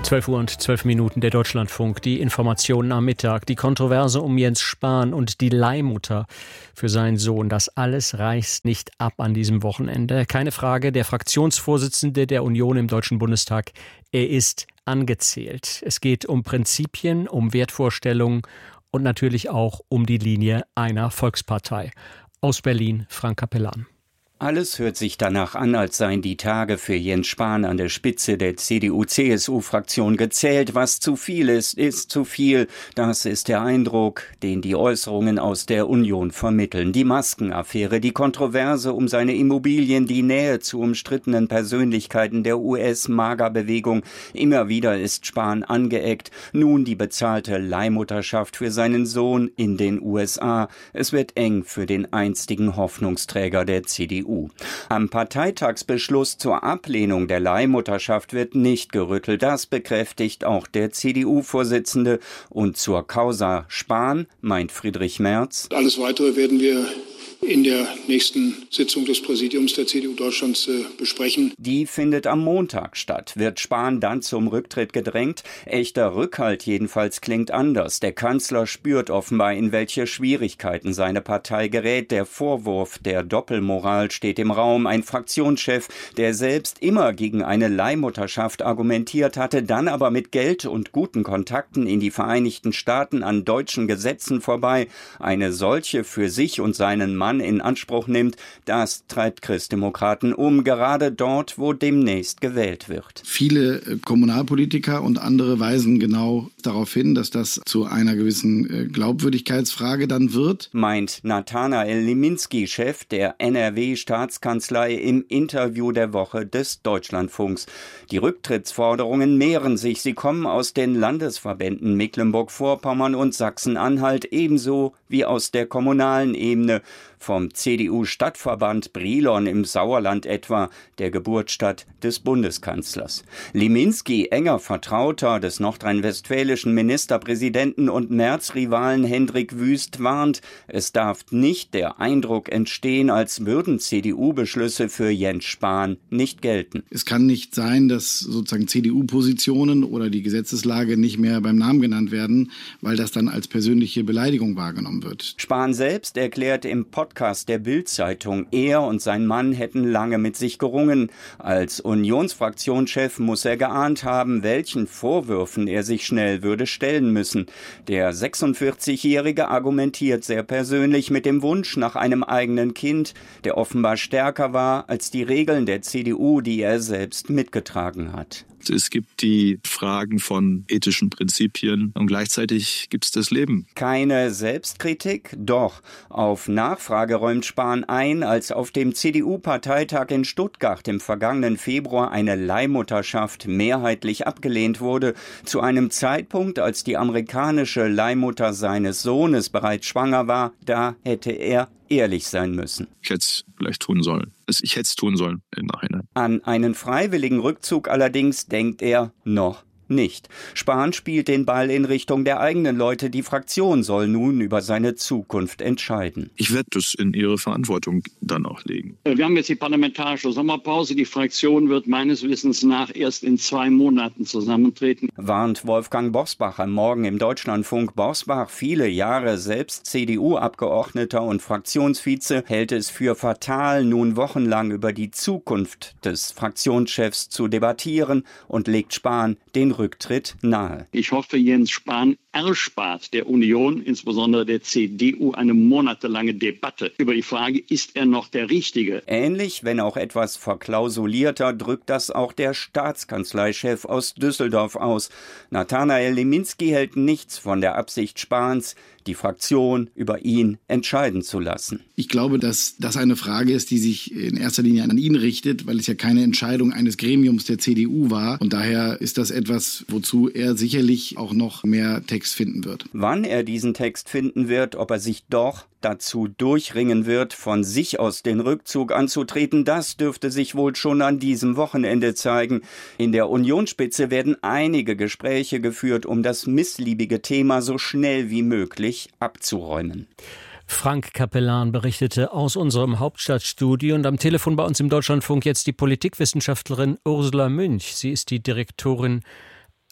12 Uhr und 12 Minuten der Deutschlandfunk. Die Informationen am Mittag, die Kontroverse um Jens Spahn und die Leihmutter für seinen Sohn. Das alles reißt nicht ab an diesem Wochenende. Keine Frage, der Fraktionsvorsitzende der Union im Deutschen Bundestag, er ist angezählt. Es geht um Prinzipien, um Wertvorstellungen und natürlich auch um die Linie einer Volkspartei. Aus Berlin, Frank Capellan. Alles hört sich danach an, als seien die Tage für Jens Spahn an der Spitze der CDU-CSU-Fraktion gezählt. Was zu viel ist zu viel. Das ist der Eindruck, den die Äußerungen aus der Union vermitteln. Die Maskenaffäre, die Kontroverse um seine Immobilien, die Nähe zu umstrittenen Persönlichkeiten der US-Magerbewegung. Immer wieder ist Spahn angeeckt. Nun die bezahlte Leihmutterschaft für seinen Sohn in den USA. Es wird eng für den einstigen Hoffnungsträger der CDU. Am Parteitagsbeschluss zur Ablehnung der Leihmutterschaft wird nicht gerüttelt. Das bekräftigt auch der CDU-Vorsitzende. Und zur Causa Spahn meint Friedrich Merz: Alles Weitere werden wir in der nächsten Sitzung des Präsidiums der CDU Deutschlands besprechen. Die findet am Montag statt. Wird Spahn dann zum Rücktritt gedrängt? Echter Rückhalt jedenfalls klingt anders. Der Kanzler spürt offenbar, in welche Schwierigkeiten seine Partei gerät. Der Vorwurf der Doppelmoral steht im Raum. Ein Fraktionschef, der selbst immer gegen eine Leihmutterschaft argumentiert hatte, dann aber mit Geld und guten Kontakten in die Vereinigten Staaten an deutschen Gesetzen vorbei eine solche für sich und seinen Mann in Anspruch nimmt, das treibt Christdemokraten um, gerade dort, wo demnächst gewählt wird. Viele Kommunalpolitiker und andere weisen genau darauf hin, dass das zu einer gewissen Glaubwürdigkeitsfrage dann wird, meint Nathanael Liminski, Chef der NRW-Staatskanzlei, im Interview der Woche des Deutschlandfunks. Die Rücktrittsforderungen mehren sich. Sie kommen aus den Landesverbänden Mecklenburg-Vorpommern und Sachsen-Anhalt, ebenso wie aus der kommunalen Ebene. Vom CDU-Stadtverband Brilon im Sauerland etwa, der Geburtsstadt des Bundeskanzlers. Liminski, enger Vertrauter des nordrhein-westfälischen Ministerpräsidenten und Merz-Rivalen Hendrik Wüst, warnt, es darf nicht der Eindruck entstehen, als würden CDU-Beschlüsse für Jens Spahn nicht gelten. Es kann nicht sein, dass sozusagen CDU-Positionen oder die Gesetzeslage nicht mehr beim Namen genannt werden, weil das dann als persönliche Beleidigung wahrgenommen wird. Spahn selbst erklärte im Podcast der Bild-Zeitung, er und sein Mann hätten lange mit sich gerungen. Als Unionsfraktionschef muss er geahnt haben, welchen Vorwürfen er sich schnell würde stellen müssen. Der 46-Jährige argumentiert sehr persönlich mit dem Wunsch nach einem eigenen Kind, der offenbar stärker war als die Regeln der CDU, die er selbst mitgetragen hat. Es gibt die Fragen von ethischen Prinzipien und gleichzeitig gibt es das Leben. Keine Selbstkritik? Doch. Auf Nachfrage räumt Spahn ein, als auf dem CDU-Parteitag in Stuttgart im vergangenen Februar eine Leihmutterschaft mehrheitlich abgelehnt wurde, zu einem Zeitpunkt, als die amerikanische Leihmutter seines Sohnes bereits schwanger war, da hätte er ehrlich sein müssen. Ich hätte es vielleicht tun sollen. Ich hätte es tun sollen im Nachhinein. An einen freiwilligen Rückzug allerdings denkt er noch nicht. Spahn spielt den Ball in Richtung der eigenen Leute. Die Fraktion soll nun über seine Zukunft entscheiden. Ich werde das in ihre Verantwortung dann auch legen. Wir haben jetzt die parlamentarische Sommerpause. Die Fraktion wird meines Wissens nach erst in 2 Monaten zusammentreten. Warnt Wolfgang Bosbach am Morgen im Deutschlandfunk. Bosbach, viele Jahre selbst CDU-Abgeordneter und Fraktionsvize, hält es für fatal, nun wochenlang über die Zukunft des Fraktionschefs zu debattieren und legt Spahn den Rücktritt nahe. Ich hoffe, Jens Spahn erspart der Union, insbesondere der CDU, eine monatelange Debatte über die Frage, ist er noch der Richtige? Ähnlich, wenn auch etwas verklausulierter, drückt das auch der Staatskanzleichef aus Düsseldorf aus. Nathanael Liminski hält nichts von der Absicht Spahns, die Fraktion über ihn entscheiden zu lassen. Ich glaube, dass das eine Frage ist, die sich in erster Linie an ihn richtet, weil es ja keine Entscheidung eines Gremiums der CDU war. Und daher ist das etwas, wozu er sicherlich auch noch mehr Text finden wird. Wann er diesen Text finden wird, ob er sich doch dazu durchringen wird, von sich aus den Rückzug anzutreten, das dürfte sich wohl schon an diesem Wochenende zeigen. In der Unionsspitze werden einige Gespräche geführt, um das missliebige Thema so schnell wie möglich abzuräumen. Frank Capellan berichtete aus unserem Hauptstadtstudio und am Telefon bei uns im Deutschlandfunk jetzt die Politikwissenschaftlerin Ursula Münch. Sie ist die Direktorin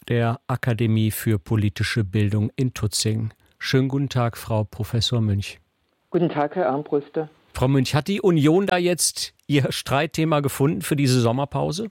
der Akademie für politische Bildung in Tutzing. Schönen guten Tag, Frau Professor Münch. Guten Tag, Herr Armbruster. Frau Münch, hat die Union da jetzt ihr Streitthema gefunden für diese Sommerpause?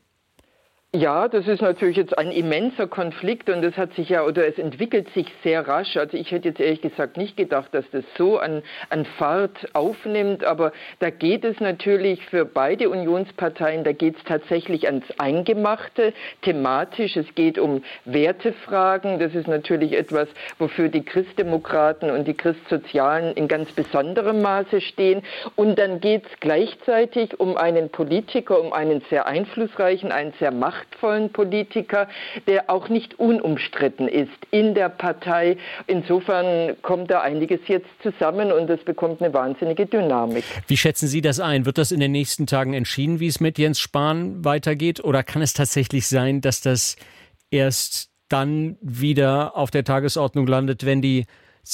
Ja, das ist natürlich jetzt ein immenser Konflikt und es entwickelt sich sehr rasch. Also ich hätte jetzt ehrlich gesagt nicht gedacht, dass das so an Fahrt aufnimmt, aber da geht es natürlich für beide Unionsparteien, da geht es tatsächlich ans Eingemachte, thematisch. Es geht um Wertefragen. Das ist natürlich etwas, wofür die Christdemokraten und die Christsozialen in ganz besonderem Maße stehen. Und dann geht es gleichzeitig um einen Politiker, um einen sehr einflussreichen, einen sehr machtvollen Politiker, der auch nicht unumstritten ist in der Partei. Insofern kommt da einiges jetzt zusammen und es bekommt eine wahnsinnige Dynamik. Wie schätzen Sie das ein? Wird das in den nächsten Tagen entschieden, wie es mit Jens Spahn weitergeht? Oder kann es tatsächlich sein, dass das erst dann wieder auf der Tagesordnung landet, wenn die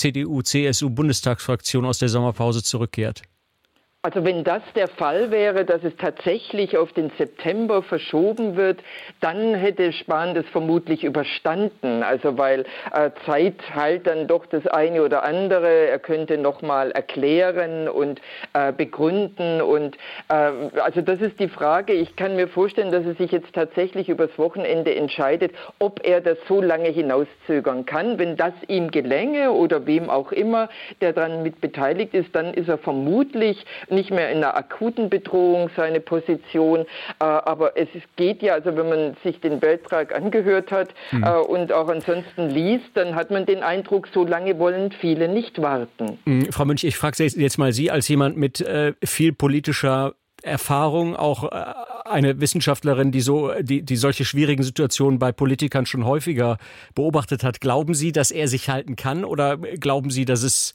CDU-CSU-Bundestagsfraktion aus der Sommerpause zurückkehrt? Also wenn das der Fall wäre, dass es tatsächlich auf den September verschoben wird, dann hätte Spahn das vermutlich überstanden. Also weil Zeit heilt dann doch das eine oder andere. Er könnte nochmal erklären und begründen. Und also das ist die Frage. Ich kann mir vorstellen, dass er sich jetzt tatsächlich übers Wochenende entscheidet, ob er das so lange hinauszögern kann. Wenn das ihm gelänge oder wem auch immer, der daran mit beteiligt ist, dann ist er vermutlich nicht mehr in einer akuten Bedrohung seine Position, aber es geht ja, also wenn man sich den Beitrag angehört hat und auch ansonsten liest, dann hat man den Eindruck, so lange wollen viele nicht warten. Frau Münch, ich frage jetzt mal Sie als jemand mit viel politischer Erfahrung, auch eine Wissenschaftlerin, die solche schwierigen Situationen bei Politikern schon häufiger beobachtet hat. Glauben Sie, dass er sich halten kann oder glauben Sie, dass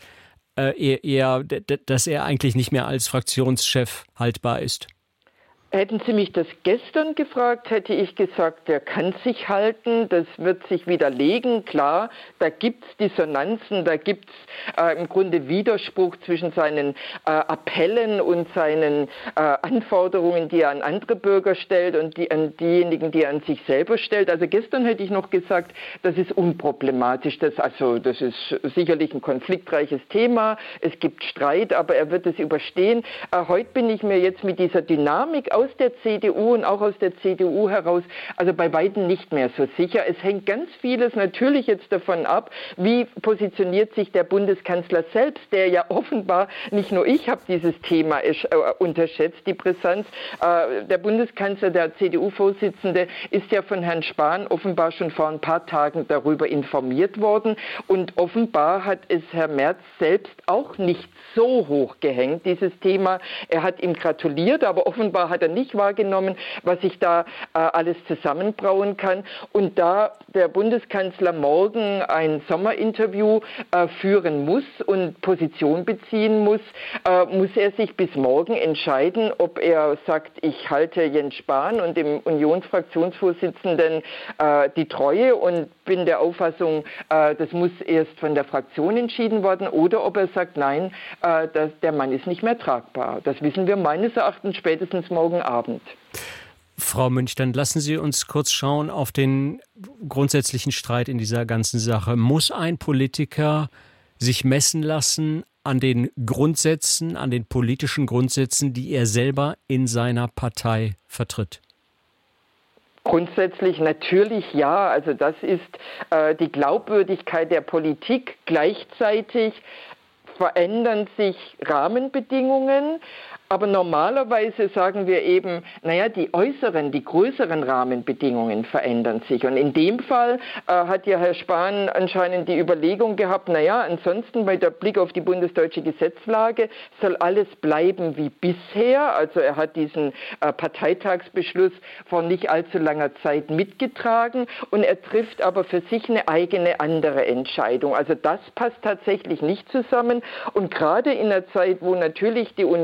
er eigentlich nicht mehr als Fraktionschef haltbar ist? Hätten Sie mich das gestern gefragt, hätte ich gesagt, der kann sich halten, das wird sich widerlegen. Klar, da gibt es Dissonanzen, da gibt es im Grunde Widerspruch zwischen seinen Appellen und seinen Anforderungen, die er an andere Bürger stellt und an diejenigen, die er an sich selber stellt. Also gestern hätte ich noch gesagt, das ist unproblematisch. Das ist sicherlich ein konfliktreiches Thema, es gibt Streit, aber er wird es überstehen. Heute bin ich mir jetzt mit dieser Dynamik aus der CDU und auch aus der CDU heraus, also bei weitem nicht mehr so sicher. Es hängt ganz vieles natürlich jetzt davon ab, wie positioniert sich der Bundeskanzler selbst, der ja offenbar, nicht nur ich habe dieses Thema unterschätzt, die Brisanz. Der Bundeskanzler, der CDU-Vorsitzende, ist ja von Herrn Spahn offenbar schon vor ein paar Tagen darüber informiert worden und offenbar hat es Herr Merz selbst auch nicht so hoch gehängt, dieses Thema. Er hat ihm gratuliert, aber offenbar hat er nicht wahrgenommen, was sich da alles zusammenbrauen kann. Und da der Bundeskanzler morgen ein Sommerinterview führen muss und Position beziehen muss, muss er sich bis morgen entscheiden, ob er sagt, ich halte Jens Spahn und dem Unionsfraktionsvorsitzenden die Treue und bin der Auffassung, das muss erst von der Fraktion entschieden werden, oder ob er sagt, nein, der Mann ist nicht mehr tragbar. Das wissen wir meines Erachtens spätestens morgen Abend. Frau Münch, dann lassen Sie uns kurz schauen auf den grundsätzlichen Streit in dieser ganzen Sache. Muss ein Politiker sich messen lassen an den Grundsätzen, an den politischen Grundsätzen, die er selber in seiner Partei vertritt? Grundsätzlich natürlich ja. Also das ist die Glaubwürdigkeit der Politik. Gleichzeitig verändern sich Rahmenbedingungen. Aber normalerweise sagen wir eben, die größeren Rahmenbedingungen verändern sich. Und in dem Fall hat ja Herr Spahn anscheinend die Überlegung gehabt, ansonsten bei der Blick auf die bundesdeutsche Gesetzlage soll alles bleiben wie bisher. Also er hat diesen Parteitagsbeschluss vor nicht allzu langer Zeit mitgetragen und er trifft aber für sich eine eigene andere Entscheidung. Also das passt tatsächlich nicht zusammen. Und gerade in einer Zeit, wo natürlich die Union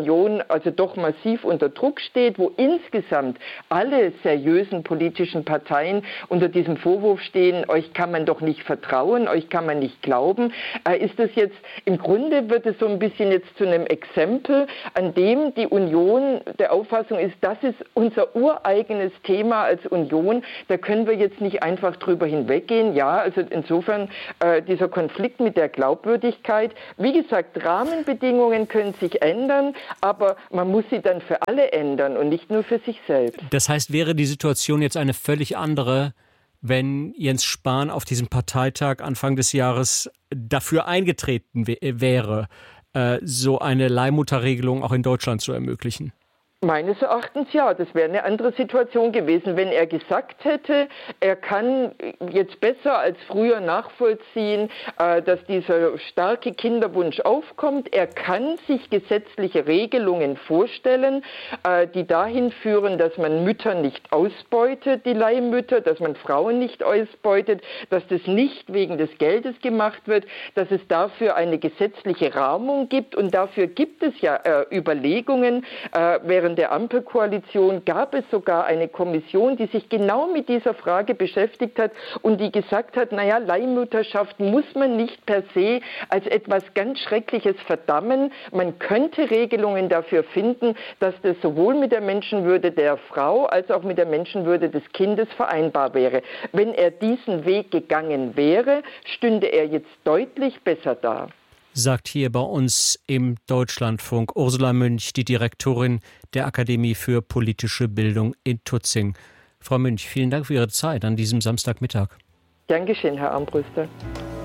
also doch massiv unter Druck steht, wo insgesamt alle seriösen politischen Parteien unter diesem Vorwurf stehen, euch kann man doch nicht vertrauen, euch kann man nicht glauben, ist das jetzt, im Grunde wird es so ein bisschen jetzt zu einem Exempel, an dem die Union der Auffassung ist, das ist unser ureigenes Thema als Union, da können wir jetzt nicht einfach drüber hinweggehen. Ja, also insofern dieser Konflikt mit der Glaubwürdigkeit. Wie gesagt, Rahmenbedingungen können sich ändern, aber man muss sie dann für alle ändern und nicht nur für sich selbst. Das heißt, wäre die Situation jetzt eine völlig andere, wenn Jens Spahn auf diesem Parteitag Anfang des Jahres dafür eingetreten wäre, so eine Leihmutterregelung auch in Deutschland zu ermöglichen? Meines Erachtens ja, das wäre eine andere Situation gewesen, wenn er gesagt hätte, er kann jetzt besser als früher nachvollziehen, dass dieser starke Kinderwunsch aufkommt. Er kann sich gesetzliche Regelungen vorstellen, die dahin führen, dass man Mütter nicht ausbeutet, die Leihmütter, dass man Frauen nicht ausbeutet, dass das nicht wegen des Geldes gemacht wird, dass es dafür eine gesetzliche Rahmung gibt und dafür gibt es ja Überlegungen, während der Ampelkoalition gab es sogar eine Kommission, die sich genau mit dieser Frage beschäftigt hat und die gesagt hat, naja, Leihmutterschaft muss man nicht per se als etwas ganz Schreckliches verdammen. Man könnte Regelungen dafür finden, dass das sowohl mit der Menschenwürde der Frau als auch mit der Menschenwürde des Kindes vereinbar wäre. Wenn er diesen Weg gegangen wäre, stünde er jetzt deutlich besser da. Sagt hier bei uns im Deutschlandfunk Ursula Münch, die Direktorin der Akademie für politische Bildung in Tutzing. Frau Münch, vielen Dank für Ihre Zeit an diesem Samstagmittag. Gern geschehen, Herr Armbruster.